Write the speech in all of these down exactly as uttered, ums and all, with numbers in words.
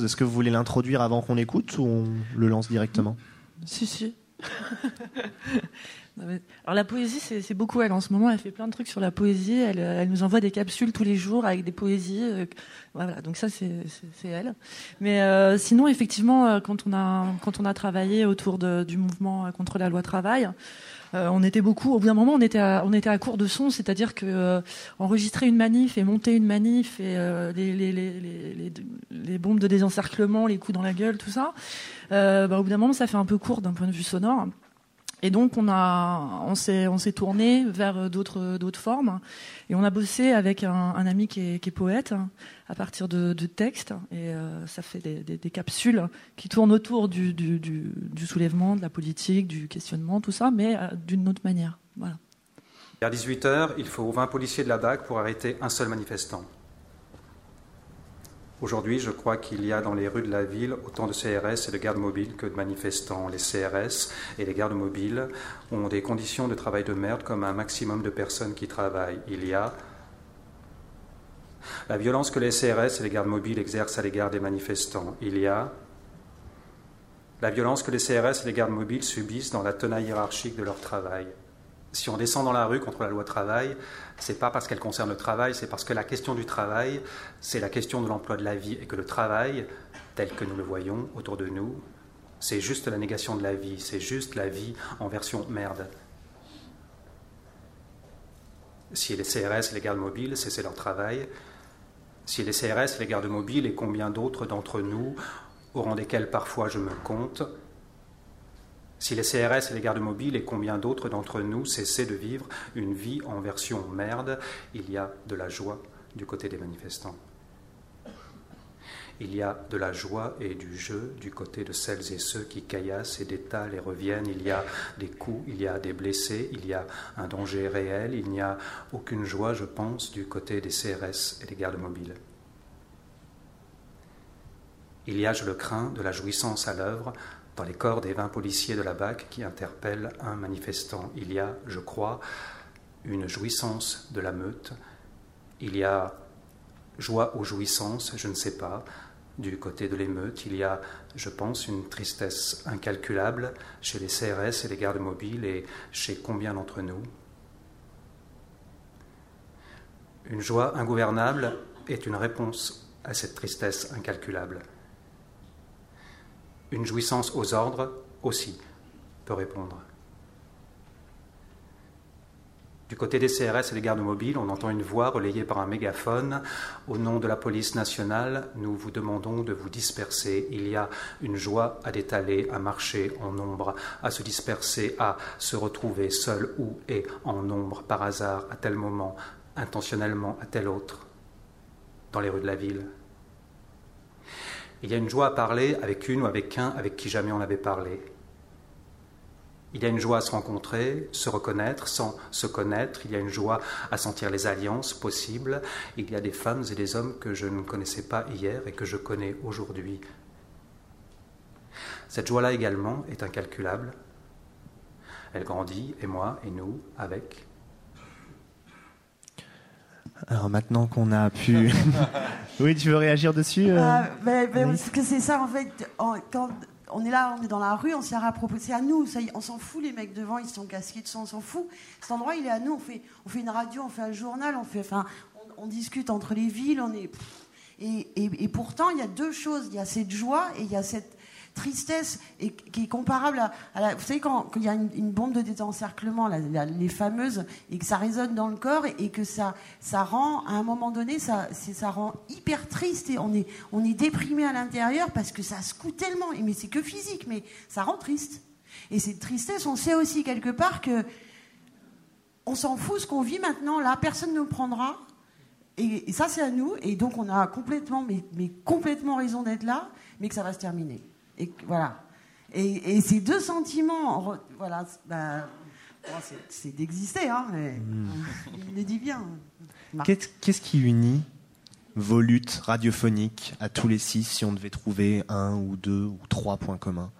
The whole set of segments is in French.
Est-ce que vous voulez l'introduire avant qu'on écoute ou on le lance directement ? Si, si. Alors la poésie, c'est, c'est beaucoup elle en ce moment. Elle fait plein de trucs sur la poésie. Elle, elle nous envoie des capsules tous les jours avec des poésies. Euh, voilà, donc ça c'est, c'est, c'est elle. Mais euh, sinon, effectivement, quand on a quand on a travaillé autour de, du mouvement contre la loi travail, euh, on était beaucoup. Au bout d'un moment, on était à, on était à court de son, c'est-à-dire que euh, enregistrer une manif et monter une manif et euh, les, les, les, les, les, les bombes de désencerclement, les coups dans la gueule, tout ça. Euh, bah, au bout d'un moment, ça fait un peu court d'un point de vue sonore. Et donc on a, on s'est, on s'est tourné vers d'autres, d'autres formes, et on a bossé avec un, un ami qui est, qui est poète à partir de, de textes, et euh, ça fait des, des, des capsules qui tournent autour du, du, du, du soulèvement, de la politique, du questionnement, tout ça, mais euh, d'une autre manière. Voilà. Vers dix-huit heures, il faut vingt policiers de la B A C pour arrêter un seul manifestant. Aujourd'hui, je crois qu'il y a dans les rues de la ville autant de C R S et de gardes mobiles que de manifestants. Les C R S et les gardes mobiles ont des conditions de travail de merde comme un maximum de personnes qui travaillent. Il y a la violence que les C R S et les gardes mobiles exercent à l'égard des manifestants. Il y a la violence que les C R S et les gardes mobiles subissent dans la tenaille hiérarchique de leur travail. Si on descend dans la rue contre la loi travail, c'est pas parce qu'elle concerne le travail, c'est parce que la question du travail, c'est la question de l'emploi de la vie, et que le travail, tel que nous le voyons autour de nous, c'est juste la négation de la vie, c'est juste la vie en version merde. Si les C R S et les gardes mobiles cessaient leur travail, si les C R S et les gardes mobiles et combien d'autres d'entre nous, au rang desquels parfois je me compte, si les C R S et les gardes mobiles et combien d'autres d'entre nous cessaient de vivre une vie en version merde, il y a de la joie du côté des manifestants. Il y a de la joie et du jeu du côté de celles et ceux qui caillassent et détalent et reviennent. Il y a des coups, il y a des blessés, il y a un danger réel. Il n'y a aucune joie, je pense, du côté des C R S et des gardes mobiles. Il y a, je le crains, de la jouissance à l'œuvre dans les corps des vingt policiers de la B A C qui interpellent un manifestant. Il y a, je crois, une jouissance de la meute. Il y a joie ou jouissance, je ne sais pas, du côté de l'émeute. Il y a, je pense, une tristesse incalculable chez les C R S et les gardes mobiles et chez combien d'entre nous. Une joie ingouvernable est une réponse à cette tristesse incalculable. Une jouissance aux ordres, aussi, peut répondre. Du côté des C R S et des gardes mobiles, on entend une voix relayée par un mégaphone. Au nom de la police nationale, nous vous demandons de vous disperser. Il y a une joie à détaler, à marcher en nombre, à se disperser, à se retrouver seul ou et en nombre, par hasard, à tel moment, intentionnellement, à tel autre, dans les rues de la ville. Il y a une joie à parler avec une ou avec un avec qui jamais on n'avait parlé. Il y a une joie à se rencontrer, se reconnaître sans se connaître. Il y a une joie à sentir les alliances possibles. Il y a des femmes et des hommes que je ne connaissais pas hier et que je connais aujourd'hui. Cette joie-là également est incalculable. Elle grandit, et moi, et nous, avec. Alors maintenant qu'on a pu... Oui, tu veux réagir dessus euh... euh, mais, mais oui. Parce que c'est ça, en fait, en, quand on est là, on est dans la rue, on s'est rapproché, c'est à nous, ça y est, on s'en fout, les mecs devant, ils sont casqués, tout ça, on s'en fout. Cet endroit, il est à nous, on fait, on fait une radio, on fait un journal, on, fait, enfin, on, on discute entre les villes, on est... Et, et, et pourtant, il y a deux choses, il y a cette joie et il y a cette tristesse et, qui est comparable à, à la, vous savez quand, quand il y a une, une bombe de désencerclement, la, la, les fameuses, et que ça résonne dans le corps et, et que ça, ça rend, à un moment donné, ça, c'est, ça rend hyper triste et on est, on est déprimé à l'intérieur parce que ça secoue tellement, et, mais c'est que physique, mais ça rend triste. Et cette tristesse, on sait aussi quelque part que on s'en fout ce qu'on vit maintenant, là, personne ne nous prendra. Et, et ça, c'est à nous, et donc on a complètement, mais, mais complètement raison d'être là, mais que ça va se terminer. Et voilà. Et, et ces deux sentiments, voilà, bah, bon, c'est, c'est d'exister, hein, mais mmh. Il le dit bien. Qu'est-ce, qu'est-ce qui unit vos luttes radiophoniques à tous les six, si on devait trouver un ou deux ou trois points communs?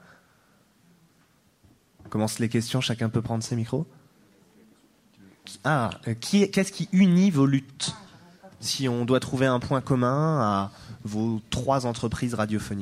On commence les questions, chacun peut prendre ses micros. Ah, qui, qu'est-ce qui unit vos luttes? Si on doit trouver un point commun à vos trois entreprises radiophoniques.